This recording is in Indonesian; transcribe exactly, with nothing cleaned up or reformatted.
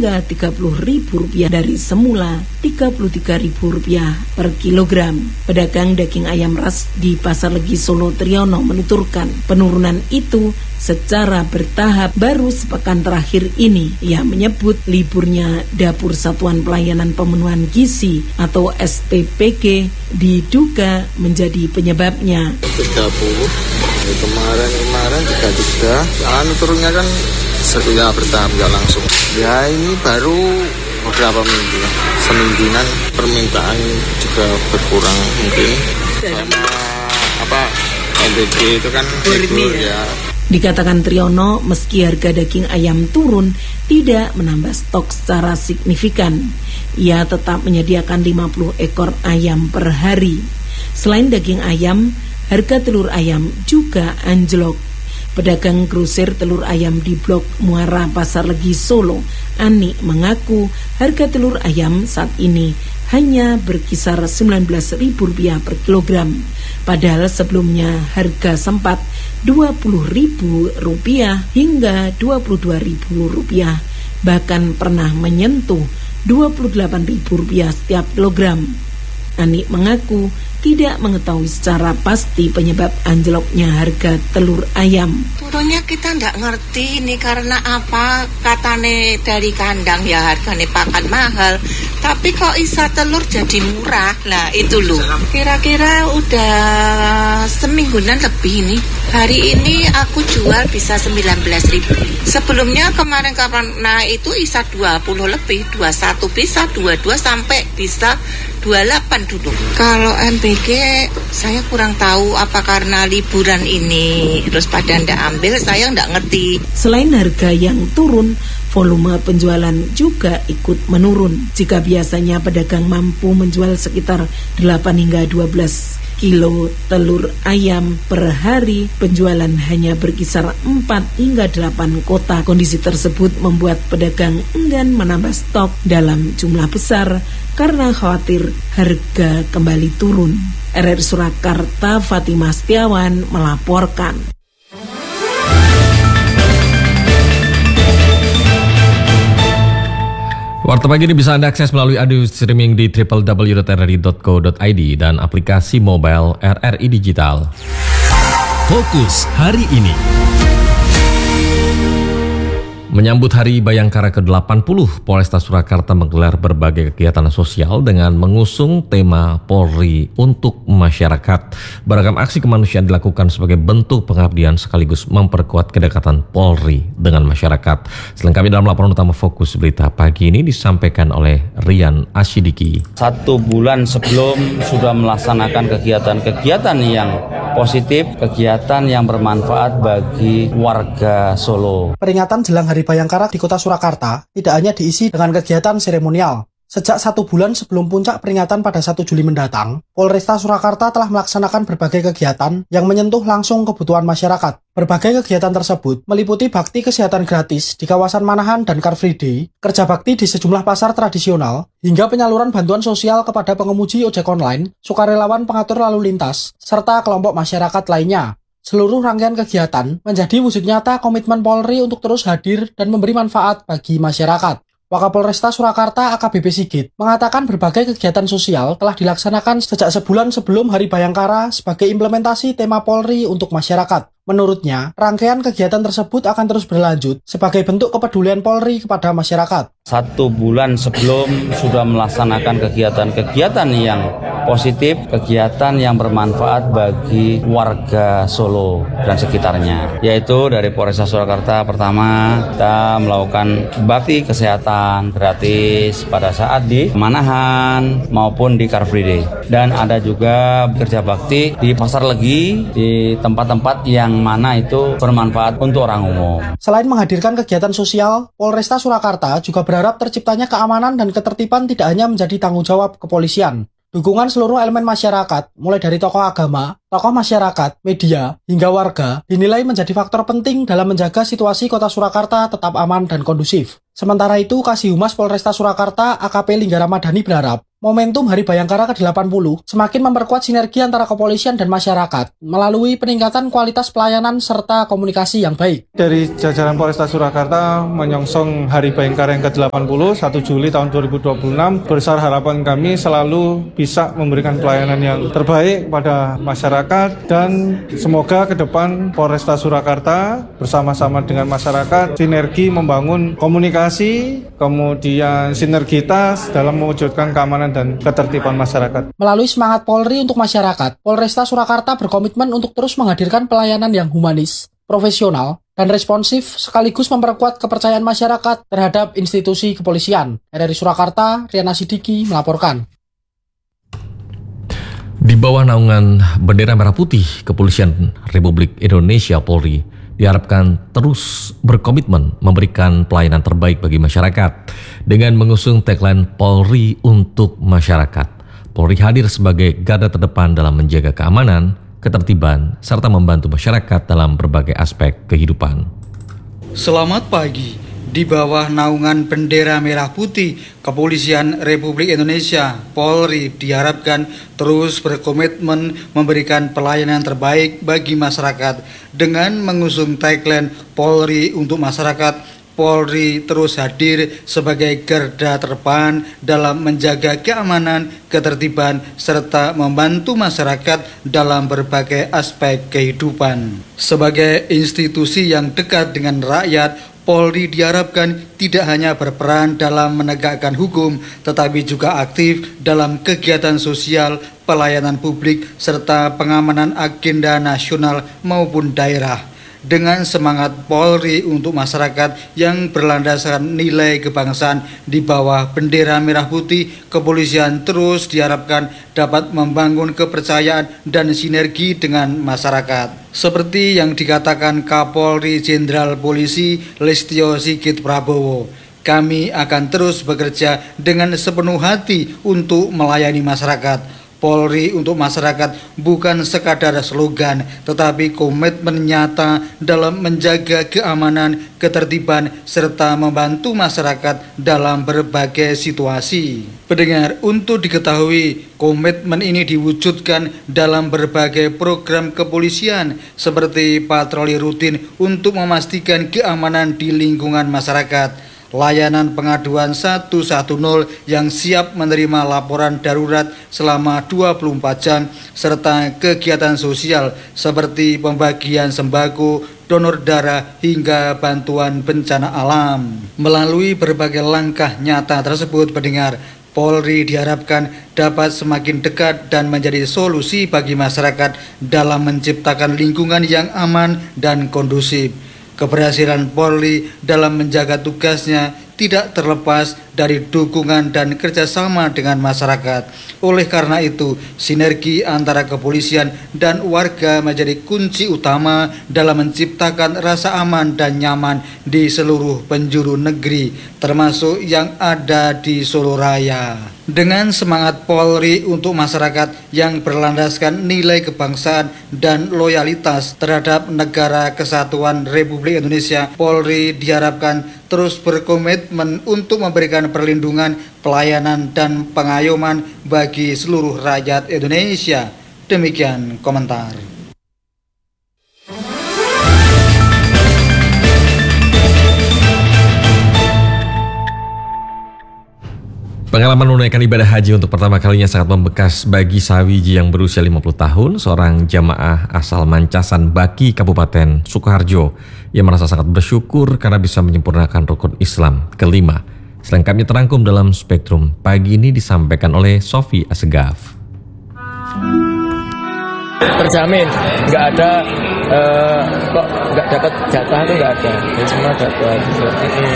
hingga tiga puluh ribu rupiah dari semula tiga puluh tiga ribu rupiah per kilogram. Pedagang daging ayam ras di Pasar Legi Solo Triyono menuturkan penurunan itu secara bertahap baru sepekan terakhir ini. Ia menyebut liburnya Dapur Satuan Pelayanan Pemenuhan Gizi atau S P P G diduga menjadi penyebabnya. tiga puluh kemarin-kemarin tiga puluh tiga, anu turunnya kan setelah bertahap, nggak langsung. Ya ini baru beberapa minggu, semingguan permintaan juga berkurang mungkin. Sama apa M B G itu kan libur ya. Dikatakan Triyono, meski harga daging ayam turun, tidak menambah stok secara signifikan. Ia tetap menyediakan lima puluh ekor ayam per hari. Selain daging ayam, harga telur ayam juga anjlok. Pedagang grosir telur ayam di Blok Muara Pasar Legi Solo, Ani, mengaku harga telur ayam saat ini hanya berkisar sembilan belas ribu rupiah per kilogram. Padahal sebelumnya harga sempat dua puluh ribu rupiah hingga dua puluh dua ribu rupiah. Bahkan pernah menyentuh dua puluh delapan ribu rupiah setiap kilogram. Ani mengaku tidak mengetahui secara pasti penyebab anjloknya harga telur ayam. Turunnya kita tidak ngerti ini karena apa, katane dari kandang ya harganya pakan mahal, tapi kok isa telur jadi murah. Lah itu loh, kira-kira udah semingguan lebih ini. Hari ini aku jual bisa sembilan belas ribu. Sebelumnya kemarin kapan nah itu isa dua puluh lebih, dua puluh satu bisa, dua puluh dua sampai bisa dua puluh delapan dulu. Kalau M B G saya kurang tahu apa karena liburan ini terus pada ndak ambil, saya ndak ngerti. Selain harga yang turun, volume penjualan juga ikut menurun. Jika biasanya pedagang mampu menjual sekitar delapan hingga dua belas kilo telur ayam per hari, penjualan hanya berkisar empat hingga delapan kota. Kondisi tersebut membuat pedagang enggan menambah stok dalam jumlah besar karena khawatir harga kembali turun. R R I Surakarta, Fatimah Setiawan melaporkan. Warta Pagi ini bisa Anda akses melalui audio streaming di w w w dot r r i dot co dot i d dan aplikasi mobile R R I Digital. Fokus hari ini. Menyambut Hari Bayangkara ke delapan puluh, Polresta Surakarta menggelar berbagai kegiatan sosial dengan mengusung tema Polri untuk Masyarakat. Beragam aksi kemanusiaan dilakukan sebagai bentuk pengabdian sekaligus memperkuat kedekatan Polri dengan masyarakat. Selengkapnya dalam laporan utama Fokus Berita Pagi ini disampaikan oleh Rian Asyidiki. Satu bulan sebelum sudah melaksanakan kegiatan-kegiatan yang positif, kegiatan yang bermanfaat bagi warga Solo. Peringatan jelang Hari Bayangkara di Kota Surakarta tidak hanya diisi dengan kegiatan seremonial. Sejak satu bulan sebelum puncak peringatan pada satu Juli mendatang, Polresta Surakarta telah melaksanakan berbagai kegiatan yang menyentuh langsung kebutuhan masyarakat. Berbagai kegiatan tersebut meliputi bakti kesehatan gratis di kawasan Manahan dan Car Free Day, kerja bakti di sejumlah pasar tradisional, hingga penyaluran bantuan sosial kepada pengemudi ojek online, sukarelawan pengatur lalu lintas, serta kelompok masyarakat lainnya. Seluruh rangkaian kegiatan menjadi wujud nyata komitmen Polri untuk terus hadir dan memberi manfaat bagi masyarakat. Wakapolresta Surakarta A K B P Sigit mengatakan berbagai kegiatan sosial telah dilaksanakan sejak sebulan sebelum Hari Bayangkara sebagai implementasi tema Polri untuk masyarakat. Menurutnya, rangkaian kegiatan tersebut akan terus berlanjut sebagai bentuk kepedulian Polri kepada masyarakat. Satu bulan sebelum sudah melaksanakan kegiatan-kegiatan yang positif, kegiatan yang bermanfaat bagi warga Solo dan sekitarnya. Yaitu dari Polresta Surakarta, pertama kita melakukan bakti kesehatan gratis pada saat di Manahan maupun di Car Free Day. Dan ada juga kerja bakti di Pasar Legi, di tempat-tempat yang mana itu bermanfaat untuk orang umum. Selain menghadirkan kegiatan sosial, Polresta Surakarta juga berharap terciptanya keamanan dan ketertiban tidak hanya menjadi tanggung jawab kepolisian. Dukungan seluruh elemen masyarakat, mulai dari tokoh agama, tokoh masyarakat, media, hingga warga, dinilai menjadi faktor penting dalam menjaga situasi Kota Surakarta tetap aman dan kondusif. Sementara itu, Kasih Humas Polresta Surakarta A K P Lingga Ramadhani berharap, Momentum Hari Bayangkara ke delapan puluh semakin memperkuat sinergi antara kepolisian dan masyarakat melalui peningkatan kualitas pelayanan serta komunikasi yang baik. Dari jajaran Polresta Surakarta menyongsong Hari Bayangkara yang ke delapan puluh, satu Juli tahun dua ribu dua puluh enam, besar harapan kami selalu bisa memberikan pelayanan yang terbaik pada masyarakat dan semoga ke depan Polresta Surakarta bersama-sama dengan masyarakat sinergi membangun komunikasi, kemudian sinergitas dalam mewujudkan keamanan dan ketertiban masyarakat. Melalui semangat Polri untuk masyarakat, Polresta Surakarta berkomitmen untuk terus menghadirkan pelayanan yang humanis, profesional, dan responsif sekaligus memperkuat kepercayaan masyarakat terhadap institusi kepolisian. R R I Surakarta, Riana Sidiki melaporkan. Di bawah naungan bendera merah putih, Kepolisian Republik Indonesia Polri diharapkan terus berkomitmen memberikan pelayanan terbaik bagi masyarakat dengan mengusung tagline Polri untuk masyarakat. Polri hadir sebagai garda terdepan dalam menjaga keamanan, ketertiban, serta membantu masyarakat dalam berbagai aspek kehidupan. Selamat pagi. Di bawah naungan bendera merah putih, Kepolisian Republik Indonesia Polri diharapkan terus berkomitmen memberikan pelayanan terbaik bagi masyarakat dengan mengusung tagline Polri untuk masyarakat. Polri terus hadir sebagai garda terdepan dalam menjaga keamanan, ketertiban, serta membantu masyarakat dalam berbagai aspek kehidupan. Sebagai institusi yang dekat dengan rakyat, Polri diharapkan tidak hanya berperan dalam menegakkan hukum, tetapi juga aktif dalam kegiatan sosial, pelayanan publik, serta pengamanan agenda nasional maupun daerah. Dengan semangat Polri untuk masyarakat yang berlandaskan nilai kebangsaan di bawah bendera merah putih, kepolisian terus diharapkan dapat membangun kepercayaan dan sinergi dengan masyarakat. Seperti yang dikatakan Kapolri Jenderal Polisi Listio Sigit Prabowo, kami akan terus bekerja dengan sepenuh hati untuk melayani masyarakat. Polri untuk masyarakat bukan sekadar slogan, tetapi komitmen nyata dalam menjaga keamanan, ketertiban, serta membantu masyarakat dalam berbagai situasi. Pendengar, untuk diketahui, komitmen ini diwujudkan dalam berbagai program kepolisian seperti patroli rutin untuk memastikan keamanan di lingkungan masyarakat, layanan pengaduan seratus sepuluh yang siap menerima laporan darurat selama dua puluh empat jam, serta kegiatan sosial seperti pembagian sembako, donor darah, hingga bantuan bencana alam. Melalui berbagai langkah nyata tersebut, pendengar, Polri diharapkan dapat semakin dekat dan menjadi solusi bagi masyarakat dalam menciptakan lingkungan yang aman dan kondusif. Keberhasilan Polri dalam menjaga tugasnya tidak terlepas dari dukungan dan kerjasama dengan masyarakat. Oleh karena itu, sinergi antara kepolisian dan warga menjadi kunci utama dalam menciptakan rasa aman dan nyaman di seluruh penjuru negeri, termasuk yang ada di Solo Raya. Dengan semangat Polri untuk masyarakat yang berlandaskan nilai kebangsaan dan loyalitas terhadap Negara Kesatuan Republik Indonesia, Polri diharapkan terus berkomitmen untuk memberikan perlindungan, pelayanan, dan pengayoman bagi seluruh rakyat Indonesia. Demikian komentar. Pengalaman menunaikan ibadah haji untuk pertama kalinya sangat membekas bagi Sawiji yang berusia lima puluh tahun, seorang jamaah asal Mancasan Baki, Kabupaten Sukoharjo, yang merasa sangat bersyukur karena bisa menyempurnakan rukun Islam kelima. Selengkapnya terangkum dalam Spektrum pagi ini disampaikan oleh Sofi Asegaf. Terjamin, nggak ada uh, kok nggak dapat jatah itu nggak ada, ya, semua dapat.